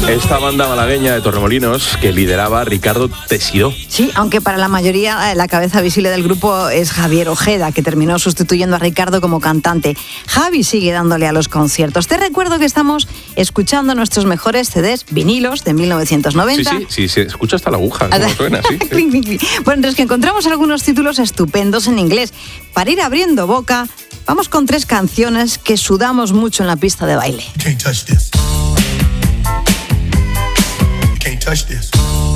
Esta banda malagueña de Torremolinos que lideraba Ricardo Teixidó. Sí, aunque para la mayoría la cabeza visible del grupo es Javier Ojeda, que terminó sustituyendo a Ricardo como cantante. Javi sigue dándole a los conciertos. Te recuerdo que estamos escuchando nuestros mejores CDs, vinilos de 1990. Sí, se escucha hasta la aguja, como suena, sí. Bueno, es que encontramos algunos títulos estupendos en inglés. Para ir abriendo boca, vamos con 3 canciones que sudamos mucho en la pista de baile. Can't touch this. Can't touch this.